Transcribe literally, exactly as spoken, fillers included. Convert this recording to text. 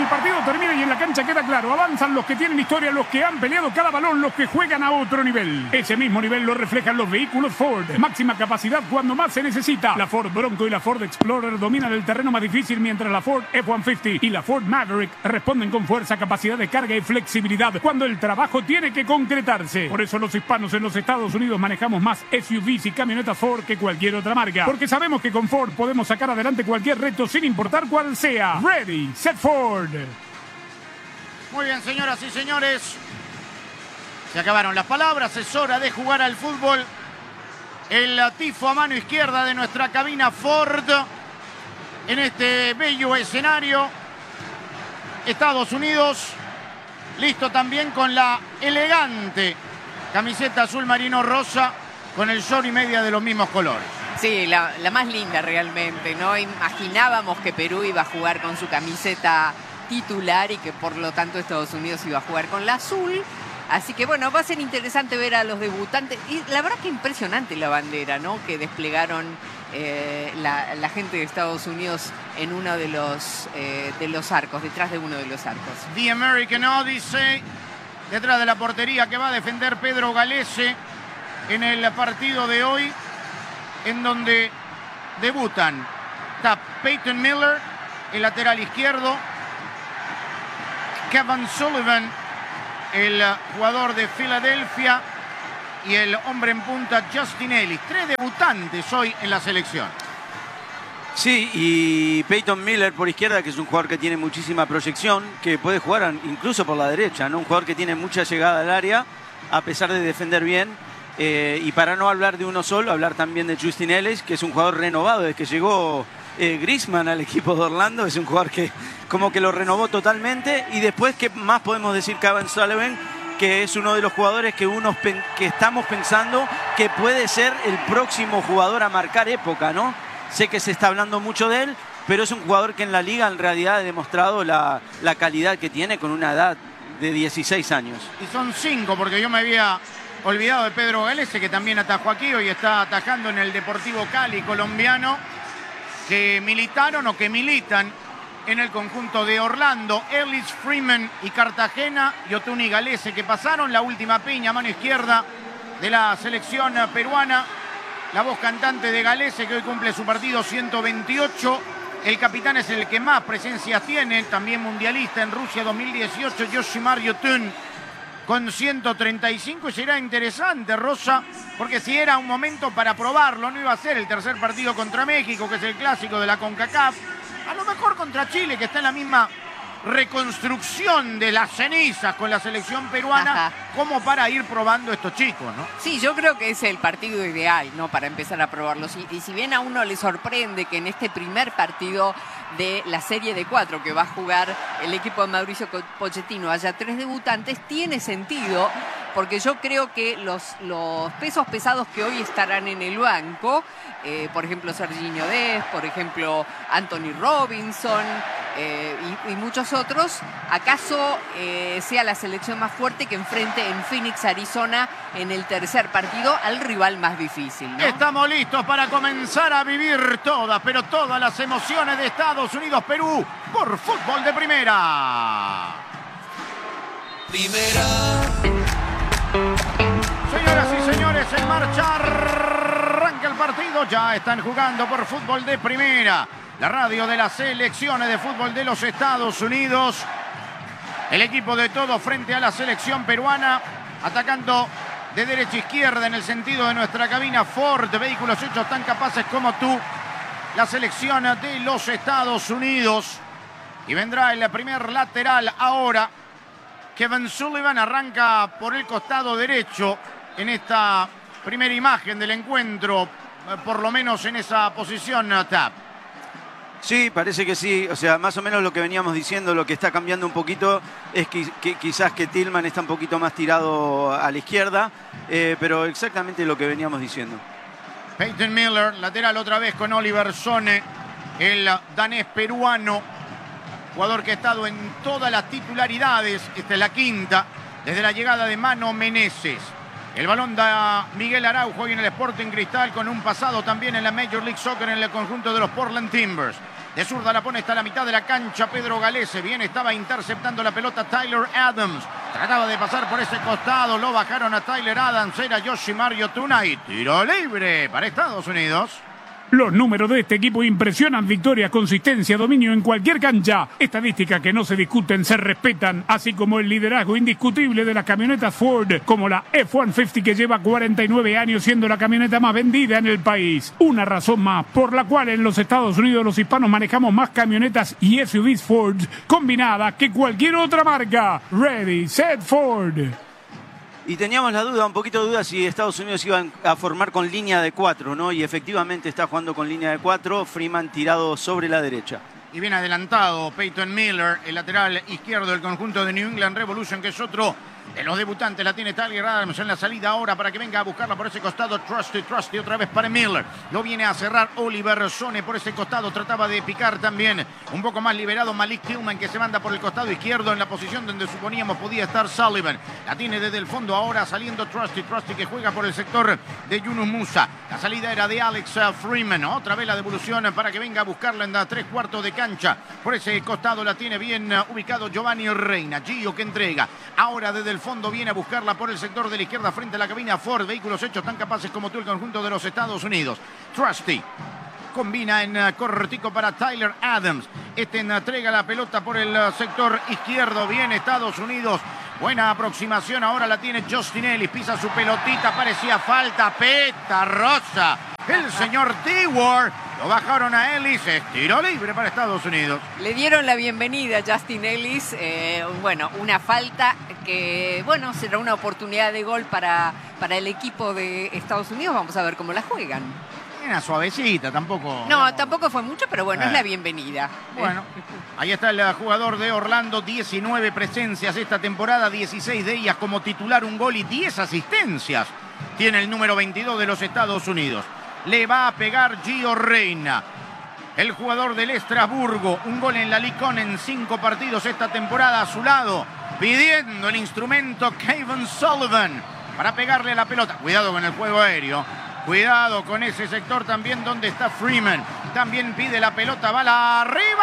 el partido termina y en la cancha queda claro. Avanzan los que tienen historia, los que han peleado cada balón, los que juegan a otro nivel. Ese mismo nivel lo reflejan los vehículos Ford. Máxima capacidad cuando más se necesita. La Ford Bronco y la Ford Explorer dominan el terreno más difícil, mientras la Ford F ciento cincuenta y la Ford Maverick responden con fuerza, capacidad de carga y flexibilidad cuando el trabajo tiene que concretarse. Por eso los hispanos en los Estados Unidos manejamos más S U Vs y camionetas Ford que cualquier otra marca. Porque sabemos que con Ford podemos sacar adelante cualquier reto sin importar cuál sea. Ready, set Ford. Muy bien, señoras y señores. Se acabaron las palabras. Es hora de jugar al fútbol. El tifo a mano izquierda de nuestra cabina Ford. En este bello escenario. Estados Unidos. Listo también con la elegante camiseta azul marino rosa. Con el short y media de los mismos colores. Sí, la, la más linda realmente, ¿no? Imaginábamos que Perú iba a jugar con su camiseta titular y que por lo tanto Estados Unidos iba a jugar con la azul. Así que bueno, va a ser interesante ver a los debutantes. Y la verdad que impresionante la bandera, ¿no? Que desplegaron eh, la, la gente de Estados Unidos en uno de los, eh, de los arcos, detrás de uno de los arcos. The American Odyssey, detrás de la portería que va a defender Pedro Galese en el partido de hoy, en donde debutan está Peyton Miller, el lateral izquierdo, Kevin Sullivan, el jugador de Filadelfia, y el hombre en punta Justin Ellis. Tres debutantes hoy en la selección. Sí, y Peyton Miller por izquierda, que es un jugador que tiene muchísima proyección, que puede jugar incluso por la derecha, ¿no? Un jugador que tiene mucha llegada al área, a pesar de defender bien. Eh, y para no hablar de uno solo, hablar también de Justin Ellis, que es un jugador renovado desde que llegó eh, Griezmann al equipo de Orlando. Es un jugador que como que lo renovó totalmente. Y después, ¿qué más podemos decir? Kevin Sullivan, que es uno de los jugadores que, unos pen, que estamos pensando que puede ser el próximo jugador a marcar época, ¿no? Sé que se está hablando mucho de él, pero es un jugador que en la liga en realidad ha demostrado la, la calidad que tiene con una edad de dieciséis años. Y son cinco, porque yo me había olvidado de Pedro Galese, que también atajó aquí y está atajando en el Deportivo Cali colombiano, que militaron o que militan en el conjunto de Orlando. Ellis, Freeman y Cartagena, y Otuni Galese, que pasaron la última piña, mano izquierda de la selección peruana. La voz cantante de Galese, que hoy cumple su partido ciento veintiocho. El capitán es el que más presencias tiene, también mundialista en Rusia dos mil dieciocho, Yoshimar Yotun, con ciento treinta y cinco. Y será interesante, Rosa, porque si era un momento para probarlo, no iba a ser el tercer partido contra México, que es el clásico de la CONCACAF. A lo mejor contra Chile, que está en la misma reconstrucción de las cenizas con la selección peruana, ajá, como para ir probando estos chicos, ¿no? Sí, yo creo que es el partido ideal, ¿no? Para empezar a probarlos. Y, y si bien a uno le sorprende que en este primer partido de la serie de cuatro que va a jugar el equipo de Mauricio Pochettino haya tres debutantes, tiene sentido, porque yo creo que los, los pesos pesados que hoy estarán en el banco, eh, por ejemplo Serginho Dest, por ejemplo Anthony Robinson eh, y, y muchos otros, acaso eh, sea la selección más fuerte que enfrente en Phoenix, Arizona, en el tercer partido al rival más difícil, ¿no? Estamos listos para comenzar a vivir todas, pero todas las emociones de Estados Unidos-Perú por Fútbol de Primera. Primera. Señoras y señores, en marcha arranca el partido. Ya están jugando por Fútbol de Primera, la radio de las selecciones de fútbol de los Estados Unidos. El equipo de todos frente a la selección peruana, atacando de derecha a izquierda en el sentido de nuestra cabina Ford. Vehículos hechos tan capaces como tú. La selección de los Estados Unidos. Y vendrá el primer lateral ahora. Kevin Sullivan arranca por el costado derecho en esta primera imagen del encuentro, por lo menos en esa posición, Tap. Sí, parece que sí. O sea, más o menos lo que veníamos diciendo, lo que está cambiando un poquito es que, que quizás que Tillman está un poquito más tirado a la izquierda, eh, pero exactamente lo que veníamos diciendo. Peyton Miller, lateral otra vez con Oliver Sone, el danés peruano, jugador que ha estado en todas las titularidades. Esta es la quinta, desde la llegada de Mano Meneses. El balón da Miguel Araujo y en el Sporting Cristal, con un pasado también en la Major League Soccer en el conjunto de los Portland Timbers. De zurda la pone hasta la mitad de la cancha Pedro Galese. Bien, estaba interceptando la pelota Tyler Adams. Trataba de pasar por ese costado. Lo bajaron a Tyler Adams. Era Yoshimaru Tuna y tiro libre para Estados Unidos. Los números de este equipo impresionan: victoria, consistencia, dominio en cualquier cancha. Estadísticas que no se discuten, se respetan, así como el liderazgo indiscutible de las camionetas Ford, como la F ciento cincuenta, que lleva cuarenta y nueve años siendo la camioneta más vendida en el país. Una razón más por la cual en los Estados Unidos los hispanos manejamos más camionetas y S U Vs Ford combinadas que cualquier otra marca. Ready, set, Ford. Y teníamos la duda, un poquito de duda, si Estados Unidos iba a formar con línea de cuatro, ¿no? Y efectivamente está jugando con línea de cuatro, Freeman tirado sobre la derecha. Y bien adelantado Peyton Miller, el lateral izquierdo del conjunto de New England Revolution, que es otro de los debutantes. La tiene Tyler Adams en la salida ahora para que venga a buscarla por ese costado. Trusty, Trusty otra vez para Miller. Lo viene a cerrar Oliver Sone por ese costado. Trataba de picar también un poco más liberado Malik Tillman, que se manda por el costado izquierdo en la posición donde suponíamos podía estar Sullivan. La tiene desde el fondo ahora saliendo Trusty, Trusty que juega por el sector de Yunus Musa. La salida era de Alex Freeman. Otra vez la devolución para que venga a buscarla en la tres cuartos de cancha. Por ese costado la tiene bien ubicado Giovanni Reina. Gio que entrega. Ahora desde el fondo viene a buscarla por el sector de la izquierda frente a la cabina Ford. Vehículos hechos tan capaces como tú, el conjunto de los Estados Unidos. Trusty combina en uh, cortico para Tyler Adams. Este entrega la pelota por el uh, sector izquierdo. Bien Estados Unidos. Buena aproximación. Ahora la tiene Justin Ellis. Pisa su pelotita. Parecía falta. Peta rosa. El señor Dewar. Lo bajaron a Ellis. Es tiro libre para Estados Unidos. Le dieron la bienvenida a Justin Ellis. Eh, bueno, una falta que, bueno, será una oportunidad de gol para, para el equipo de Estados Unidos. Vamos a ver cómo la juegan. Una suavecita, tampoco. No, tampoco fue mucho, pero bueno, eh. es la bienvenida. Bueno, ahí está el jugador de Orlando. diecinueve presencias esta temporada, dieciséis de ellas como titular, un gol y diez asistencias. Tiene el número veintidós de los Estados Unidos. Le va a pegar Gio Reina, el jugador del Estrasburgo. Un gol en la Ligue uno en cinco partidos esta temporada. A su lado, pidiendo el instrumento Kevin Sullivan para pegarle a la pelota. Cuidado con el juego aéreo. Cuidado con ese sector también donde está Freeman. También pide la pelota, bala arriba.